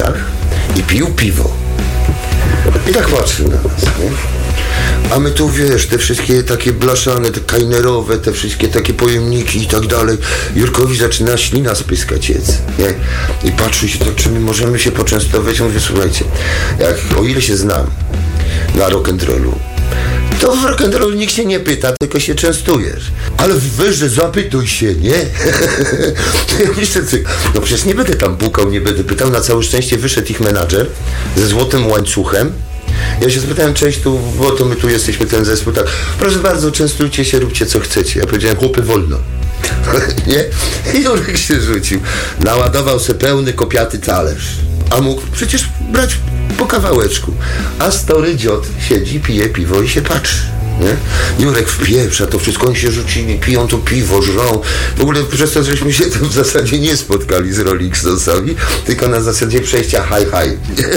i pił piwo. I tak patrzył na nas, nie? A my tu, wiesz, te wszystkie takie blaszane, te kajnerowe, te wszystkie takie pojemniki i tak dalej. Jurkowi zaczyna ślina spyskać, nie? I patrzy się, to czy my możemy się poczęstować? Ja mówię, słuchajcie, o ile się znam na rock'n'rollu, to w rock'n'roll nikt się nie pyta, tylko się częstujesz. Ale weź, że zapytuj się, nie? Ja myślę, no przecież nie będę tam pukał, nie będę pytał. Na całe szczęście wyszedł ich menadżer ze złotym łańcuchem. Ja się spytałem, cześć, bo to my tu jesteśmy, ten zespół, tak. Proszę bardzo, częstujcie się, róbcie co chcecie. Ja powiedziałem, chłopy, wolno. Nie? I Jurek się rzucił. Naładował se pełny kopiaty talerz. A mógł przecież brać po kawałeczku. A story dziot siedzi, pije piwo i się patrzy. Nie? Jurek wpieprza to wszystko, oni się rzucili, piją to piwo, żrą. W ogóle przez to, żeśmy się w zasadzie nie spotkali z Rolling Stonesami, tylko na zasadzie przejścia hi.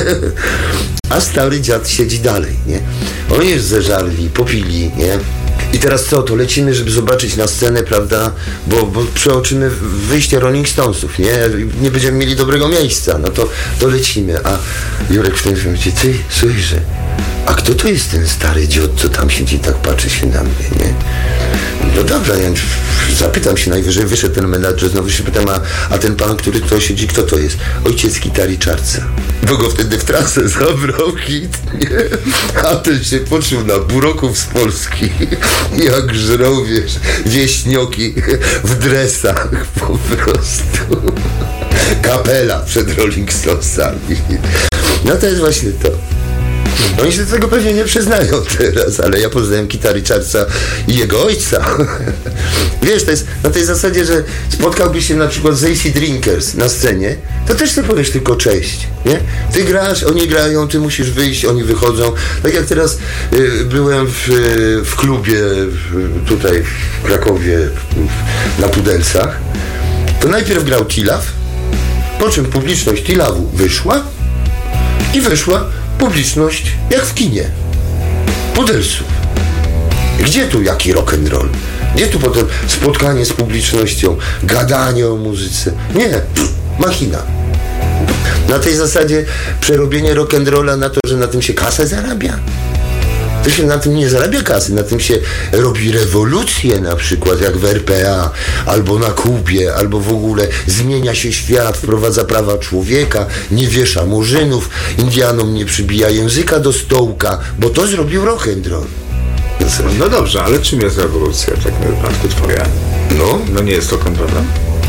A stary dziad siedzi dalej, nie? Oni już zeżarli, popili, nie? I teraz co, to lecimy, żeby zobaczyć na scenę, prawda? Bo przeoczymy wyjście Rolling Stonesów, nie? Nie będziemy mieli dobrego miejsca, no to lecimy. A Jurek w tym momencie, ty, słyszysz, a kto to jest ten stary dziot, co tam siedzi, tak patrzy się na mnie, nie? No dobra, ja zapytam się, najwyżej wyszedł ten menadżer, znowu się pytam, a ten pan, który tu siedzi, kto to jest? Ojciec Gitary Czarca. Bo go wtedy w trasę zabrał hit, nie? A ten się poczuł na buroków z Polski, jak żrą, wiesz, wieśnioki w dresach po prostu. Kapela przed Rolling Stonesami. No to jest właśnie to. Oni się do tego pewnie nie przyznają teraz, ale ja poznałem Gitary Czarca i jego ojca. Wiesz, to jest na tej zasadzie, że spotkałbyś się na przykład z AC Drinkers na scenie, to też sobie powiesz tylko cześć, nie? Ty grasz, oni grają, ty musisz wyjść, oni wychodzą. Tak jak teraz byłem w klubie tutaj w Krakowie na Pudelcach, to najpierw grał Tilaw, po czym publiczność Tilawu wyszła i wyszła publiczność jak w kinie. Pudelsów. Gdzie tu jaki rock'n'roll? Gdzie tu potem spotkanie z publicznością, gadanie o muzyce? Nie, machina. Na tej zasadzie przerobienie rock'n'rolla na to, że na tym się kasę zarabia. To się na tym nie zarabia kasy, na tym się robi rewolucje, na przykład jak w RPA, albo na Kubie, albo w ogóle zmienia się świat, wprowadza prawa człowieka, nie wiesza murzynów, Indianom nie przybija języka do stołka, bo to zrobił rock'n'roll. No dobrze, ale czym jest rewolucja w takim wypadku twoja? No nie jest rock'n'rollem?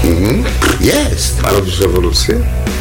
Jest. A robisz rewolucję?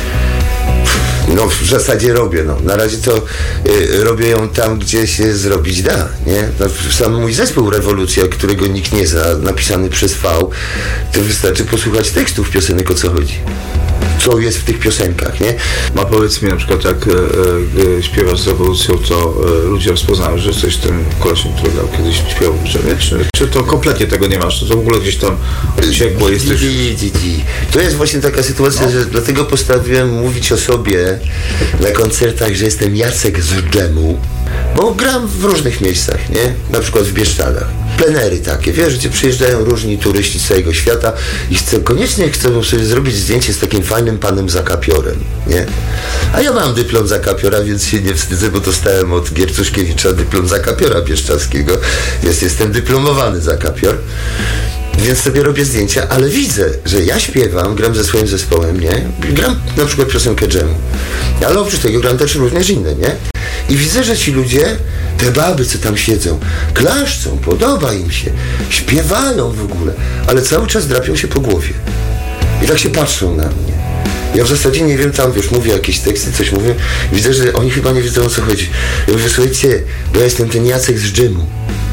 No w zasadzie robię, no. Na razie to robię ją tam, gdzie się zrobić da, nie? No, sam mój zespół Rewolucja, którego nikt nie zna, napisany przez V, to wystarczy posłuchać tekstów piosenek, o co chodzi. Co jest w tych piosenkach, nie? A powiedz mi na przykład, jak śpiewasz z Rewolucją, to ludzie rozpoznają, że jesteś tym kolesiem, który dał kiedyś śpiewał w drzewie? Czy to kompletnie tego nie masz? To w ogóle gdzieś tam uciekło, jesteś... To jest właśnie taka sytuacja, że dlatego postanowiłem mówić o sobie na koncertach, że jestem Jacek z dżemu, bo gram w różnych miejscach, nie? Na przykład w Bieszczadach. Plenery takie, wiesz, gdzie przyjeżdżają różni turyści z całego świata i koniecznie chcą sobie zrobić zdjęcie z takim fajnym panem Zakapiorem, nie? A ja mam dyplom Zakapiora, więc się nie wstydzę, bo dostałem od Giercuszkiewicza dyplom Zakapiora bieszczadzkiego, więc jestem dyplomowany Zakapior. Więc sobie robię zdjęcia, ale widzę, że ja śpiewam, gram ze swoim zespołem, nie? Gram na przykład piosenkę dżemu, ale oprócz tego gram też również inne, nie? I widzę, że ci ludzie, te baby, co tam siedzą, klaszczą, podoba im się, śpiewają w ogóle, ale cały czas drapią się po głowie. I tak się patrzą na mnie. Ja w zasadzie nie wiem, tam wiesz, mówię jakieś teksty, coś mówię, widzę, że oni chyba nie wiedzą, o co chodzi. Ja mówię, słuchajcie, bo ja jestem ten Jacek z dżemu.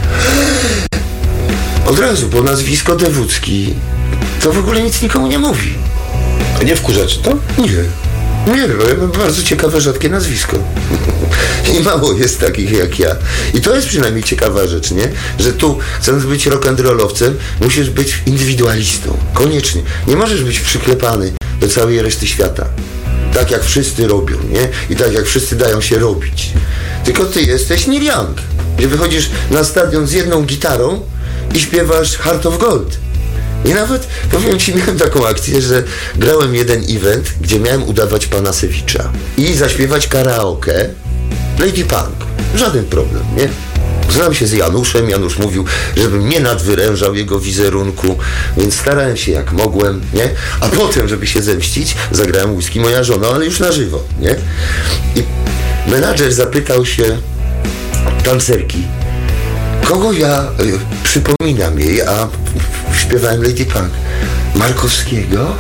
Od razu, bo nazwisko Dewódzki to w ogóle nic nikomu nie mówi. A nie wkurza ci to? Nie, bo ja mam bardzo ciekawe, rzadkie nazwisko. I mało jest takich jak ja. I to jest przynajmniej ciekawa rzecz, nie? Że tu, chcąc być rock'n'rollowcem, musisz być indywidualistą. Koniecznie. Nie możesz być przyklepany do całej reszty świata. Tak jak wszyscy robią, nie? I tak jak wszyscy dają się robić. Tylko ty jesteś Neil Young, gdzie wychodzisz na stadion z jedną gitarą i śpiewasz Heart of Gold. I nawet, powiem ci, miałem taką akcję, że grałem jeden event, gdzie miałem udawać Panasewicza i zaśpiewać karaoke Lady Punk. Żaden problem, nie? Znam się z Januszem, Janusz mówił, żebym nie nadwyrężał jego wizerunku, więc starałem się jak mogłem, nie? A potem, żeby się zemścić, zagrałem Whisky moja żona, ale już na żywo, nie? I menadżer zapytał się tancerki, kogo ja przypominam jej, a śpiewałem Lady Punk. Markowskiego?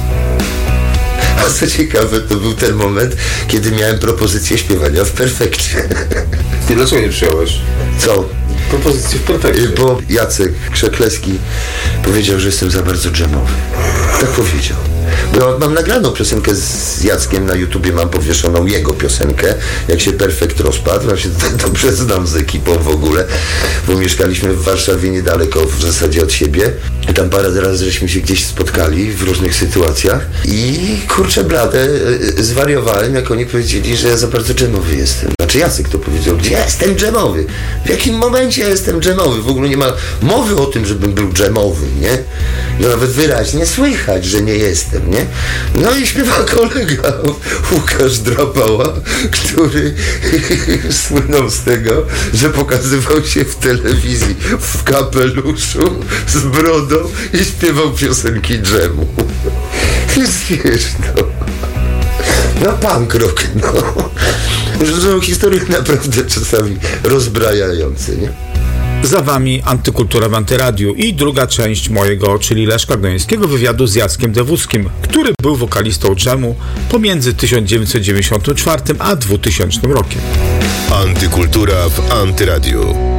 A co ciekawe, to był ten moment, kiedy miałem propozycję śpiewania w Perfekcie. Ty dlaczego nie przyjąłeś? Co? Propozycję w Perfekcie. Bo Jacek Krzekleski powiedział, że jestem za bardzo dżemowy. Tak powiedział. Bo ja mam nagraną piosenkę z Jackiem na YouTubie, mam powieszoną jego piosenkę, jak się Perfekt rozpadł. Ja się dobrze znam z ekipą w ogóle, bo mieszkaliśmy w Warszawie niedaleko w zasadzie od siebie. I tam parę razy żeśmy się gdzieś spotkali w różnych sytuacjach i kurczę blade, zwariowałem, jak oni powiedzieli, że ja za bardzo dżemowy jestem. Znaczy Jacek to powiedział, gdzie ja jestem dżemowy? W jakim momencie ja jestem dżemowy? W ogóle nie ma mowy o tym, żebym był dżemowy, nie? No nawet wyraźnie słychać, że nie jestem, nie? No i śpiewa kolega Łukasz Drapała, który słynął z tego, że pokazywał się w telewizji w kapeluszu z brodą i śpiewał piosenki dżemu. Więc wiesz, no punk rock, no. To są historie naprawdę czasami rozbrajające, nie? Za wami Antykultura w Antyradiu i druga część mojego, czyli Leszka Gnońskiego wywiadu z Jackiem Dewuckim, który był wokalistą dżemu pomiędzy 1994 a 2000 rokiem. Antykultura w Antyradiu.